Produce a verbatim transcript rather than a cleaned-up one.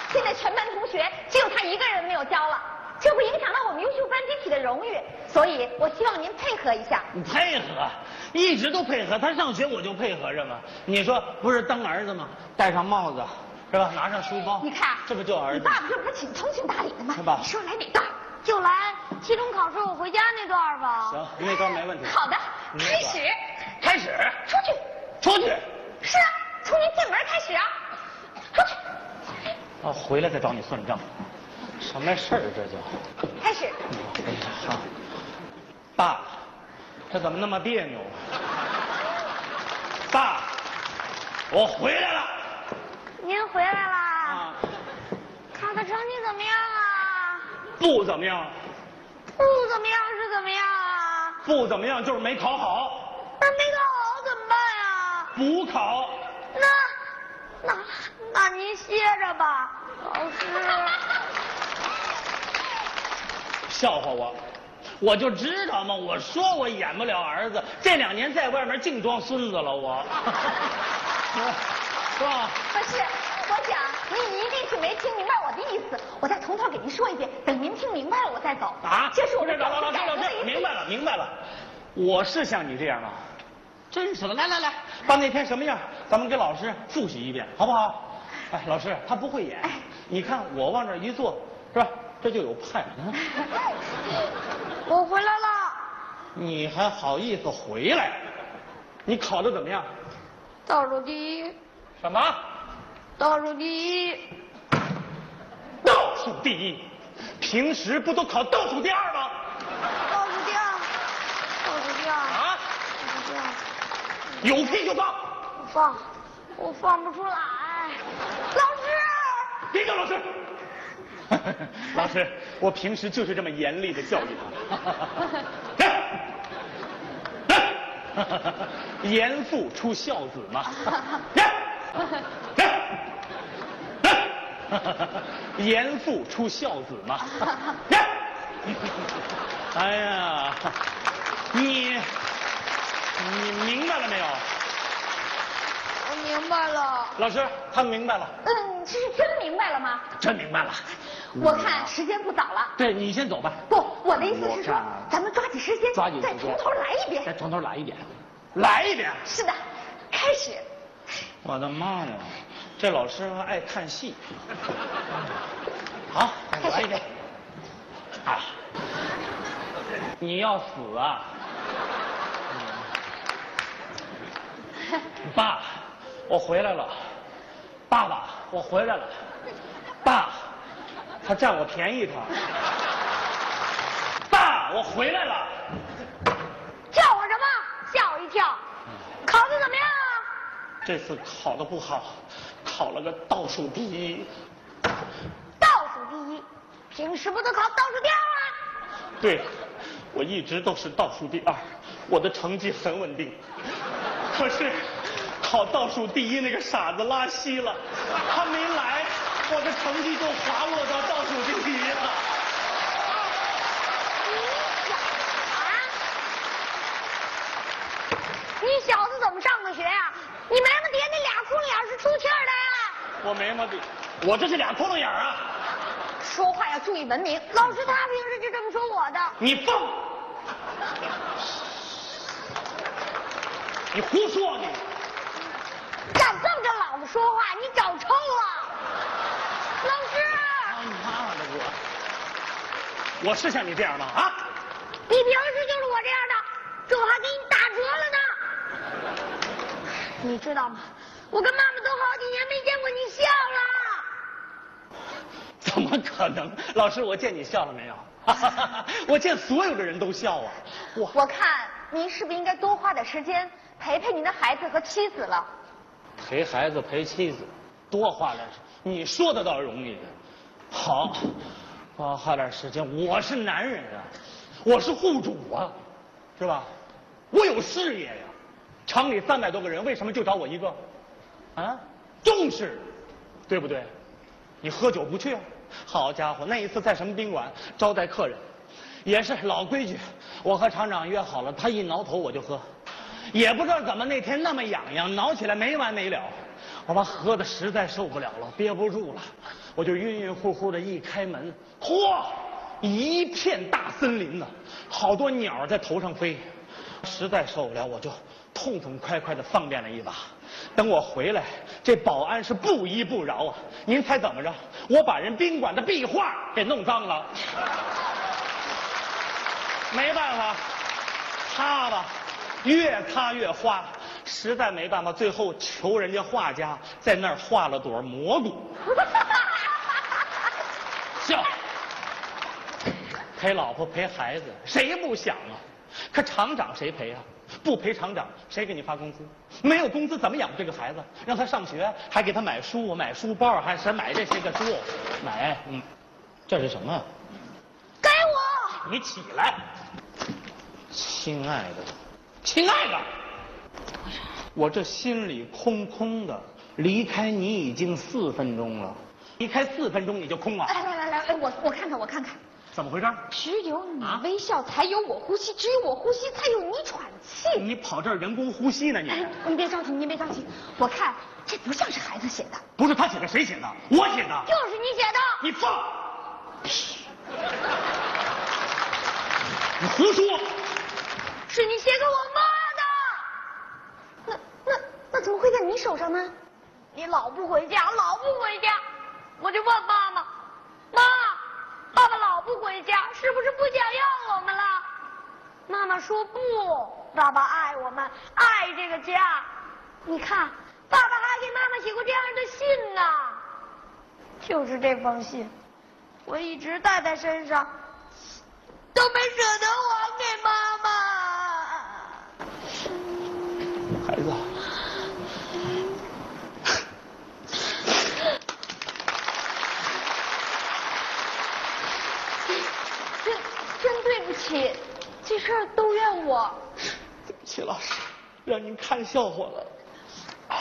现在全班同学只有他一个人没有交了，这会影响到我们优秀班集体的荣誉，所以我希望您配合一下。 你配合，一直都配合，他上学我就配合着嘛。你说不是当儿子吗？戴上帽子，是吧？拿上书包， 你看， 这不就儿子？ 你爸爸这不是挺通情达理的吗？ 是吧？ 你说来哪段？ 就来期中考试我回家那段吧。 行，那段没问题。 好的，开始。 开始。 出去。 出去。 是啊，从您进门开始啊。出去。 啊，回来再找你算账。什么事儿这就？ 开始。 哎呀，好。爸，这怎么那么别扭？爸，我回来了。 您回来啦？ 啊。 考的成绩怎么样啊？ 不怎么样。 不怎么样是怎么样啊？ 不怎么样就是没考好。 那没考好怎么办呀？ 补考。 那，那，那您歇着吧，老师。 笑话我，我就知道嘛！我说我演不了儿子，这两年在外面净装孙子了，我，是吧？ 不是，我想您一定是没听明白我的意思，我再从头给您说一遍，等您听明白了我再走。 啊， 这是我不是的老老师老师，明白了明白了，我是像你这样吗？真是的，来来来，把那天什么样，咱们给老师复习一遍，好不好？哎，老师他不会演，你看我往这一坐，是吧？这就有派啊！ 我回来了。 你还好意思回来？你考的怎么样？ 倒数第一。 什么？ 倒数第一。 倒数第一？平时不都考倒数第二吗？ 倒数第二。倒数第二。 啊？ 倒数第二。 有屁就放。 我放，我放不出来。老师。 别叫老师。老师，我平时就是这么严厉的教育他。严父出孝子嘛。严父出孝子嘛。哎呀，你你明白了没有？ 我明白了。 老师，他明白了。 嗯，这是真明白了吗？ 真明白了。 我看时间不早了。 对，你先走吧。 不，我的意思是说我看， 咱们抓紧时间， 抓紧时间再从头来一遍。 再从头来一遍，来一遍。 是的，开始。 我的妈呀，这老师还爱看戏。好，再来一遍。啊，你要死啊！爸，我回来了。爸爸，我回来了。爸，他占我便宜他。爸，我回来了。 叫我什么？吓我一跳。考的怎么样啊？ 这次考得不好，考了个倒数第一。 倒数第一，平时不都考倒数第二吗？ 对，我一直都是倒数第二，我的成绩很稳定。可是考倒数第一那个傻子拉稀了，他没来，我的成绩就滑落到倒数第一了。 你小子怎么上的学呀？你眉毛底下那俩窟窿眼是出气儿的呀？ 我眉毛底，我这是俩窟窿眼啊！ 说话要注意文明。 老师他平时就这么说我的。 你放！你胡说你！ 敢这么跟老子说话，你找抽了！老师， 他妈的我！我是像你这样吗？啊！ 你平时就是我这样的，这我还给你打折了呢。你知道吗？我跟妈妈都好几年没见过你笑了。 怎么可能？老师，我见你笑了没有？我见所有的人都笑啊！ 我我看您是不是应该多花点时间陪陪您的孩子和妻子了？ 陪孩子陪妻子，多花点时，你说的倒容易。好，多花点时间。我是男人啊，我是户主啊，是吧？我有事业呀。厂里三百多个人，为什么就找我一个？啊，重视，对不对？你喝酒不去啊？好家伙，那一次在什么宾馆招待客人，也是老规矩，我和厂长约好了，他一挠头我就喝，也不知道怎么那天那么痒痒，挠起来没完没了。 我妈喝的实在受不了了，憋不住了，我就晕晕乎乎的一开门，嚯，一片大森林呢，好多鸟在头上飞，实在受不了，我就痛痛快快的方便了一把。等我回来，这保安是不依不饶啊！您猜怎么着？我把人宾馆的壁画给弄脏了，没办法，擦吧，越擦越花。实在没办法，最后求人家画家在那儿画了朵蘑菇。笑，陪老婆陪孩子，谁不想啊？可厂长谁赔啊？不赔厂长，谁给你发工资？没有工资怎么养这个孩子？让他上学，还给他买书、买书包，还是买这些个书，买，嗯，这是什么？ 给我！ 你起来，亲爱的，亲爱的。我这心里空空的，离开你已经四分钟了，离开四分钟你就空啊？ 来来来来，我我看看我看看， 怎么回事？ 只有你啊微笑，才有我呼吸；只有我呼吸，才有你喘气。 你跑这儿人工呼吸呢？你哎，你别着急，你别着急，我看这不像是孩子写的。 不是他写的，谁写的？我写的。 就是你写的。 你放屁！你胡说！ 是你写给我妈的。 那那那怎么会在你手上呢？ 你老不回家，老不回家，我就问妈妈，妈，爸爸老不回家，是不是不想要我们了？妈妈说不，爸爸爱我们，爱这个家。你看，爸爸还给妈妈写过这样的信呢。就是这封信，我一直带在身上，都没舍得还给妈妈。 孩子， 真真对不起，这事儿都怨我。 对不起，老师，让您看笑话了。